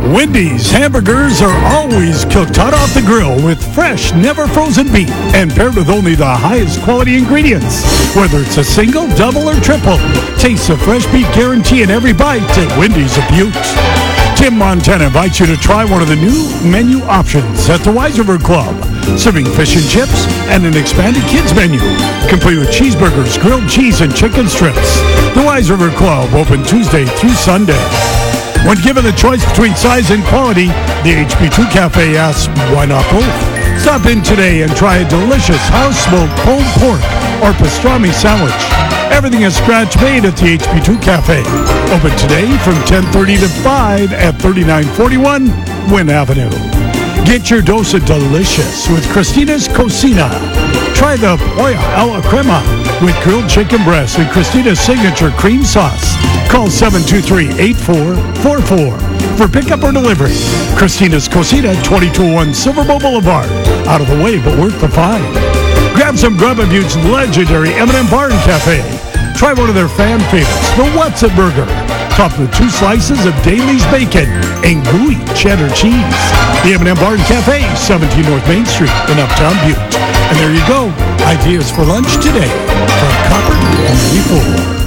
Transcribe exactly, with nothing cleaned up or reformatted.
Wendy's hamburgers are always cooked hot off the grill with fresh, never frozen beef and paired with only the highest quality ingredients. Whether it's a single, double, or triple, taste the fresh beef guarantee in every bite at Wendy's of Butte. Tim Montana invites you to try one of the new menu options at the Wise River Club, serving fish and chips and an expanded kids menu, complete with cheeseburgers, grilled cheese, and chicken strips. The Wise River Club, open Tuesday through Sunday. When given the choice between size and quality, the H B two Cafe asks, why not both? Stop in today and try a delicious house-smoked pulled pork or pastrami sandwich. Everything is scratch-made at the H B two Cafe. Open today from ten thirty to five at thirty-nine forty-one Wynn Avenue. Get your dose of delicious with Christina's Cocina. Try the Pollo a la Crema with grilled chicken breast and Christina's signature cream sauce. Call seven two three, eight four four four for pickup or delivery. Christina's Cocina, twenty-two oh one Silver Bow Boulevard. Out of the way, but worth the find. Grab some grub at Butte's legendary M and M Barn Cafe. Try one of their fan favorites, the What's It Burger. Topped with two slices of Daly's bacon and gooey cheddar cheese. The M and M Barn Cafe, seventeen North Main Street in Uptown Butte. And there you go. Ideas for lunch today from Copper ninety-four.